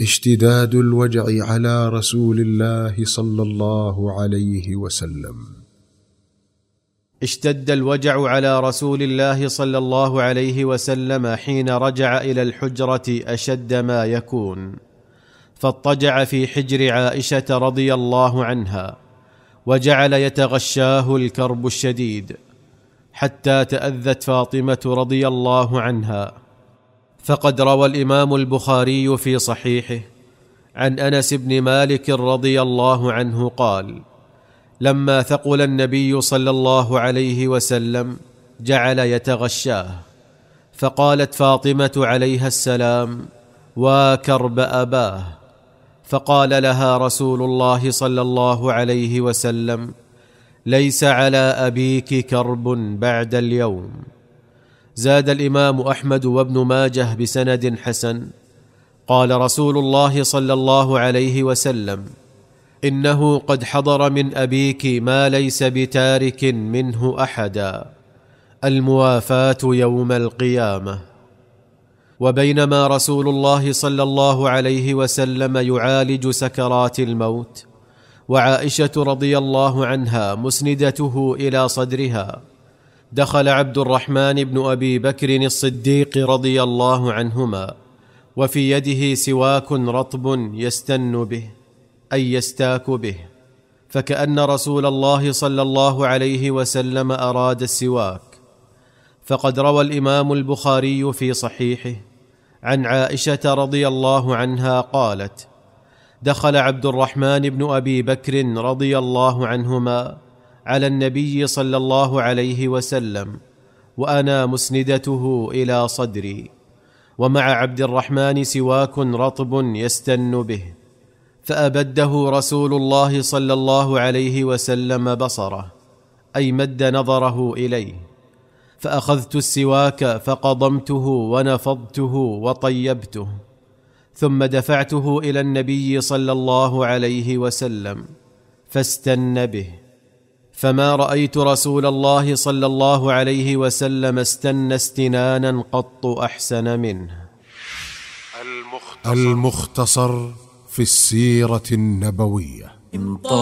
اشتداد الوجع على رسول الله صلى الله عليه وسلم. اشتد الوجع على رسول الله صلى الله عليه وسلم حين رجع إلى الحجرة أشد ما يكون، فاضطجع في حجر عائشة رضي الله عنها، وجعل يتغشاه الكرب الشديد، حتى تأذت فاطمة رضي الله عنها. فقد روى الإمام البخاري في صحيحه عن أنس بن مالك رضي الله عنه قال: لما ثقل النبي صلى الله عليه وسلم جعل يتغشاه، فقالت فاطمة عليها السلام: وكرب أباه. فقال لها رسول الله صلى الله عليه وسلم: ليس على أبيك كرب بعد اليوم. زاد الإمام أحمد وابن ماجه بسند حسن: قال رسول الله صلى الله عليه وسلم: إنه قد حضر من أبيك ما ليس بتارك منه أحدا، الموافاة يوم القيامة. وبينما رسول الله صلى الله عليه وسلم يعالج سكرات الموت، وعائشة رضي الله عنها مسندته إلى صدرها، دخل عبد الرحمن بن أبي بكر الصديق رضي الله عنهما، وفي يده سواك رطب يستن به، أي يستاك به، فكأن رسول الله صلى الله عليه وسلم أراد السواك. فقد روى الإمام البخاري في صحيحه عن عائشة رضي الله عنها قالت: دخل عبد الرحمن بن أبي بكر رضي الله عنهما على النبي صلى الله عليه وسلم، وأنا مسندته إلى صدري، ومع عبد الرحمن سواك رطب يستن به، فأبده رسول الله صلى الله عليه وسلم بصره، أي مد نظره إليه، فأخذت السواك فقضمته ونفضته وطيبته، ثم دفعته إلى النبي صلى الله عليه وسلم فاستن به، فما رأيت رسول الله صلى الله عليه وسلم استن استنانا قط أحسن منه. المختصر في السيرة النبوية.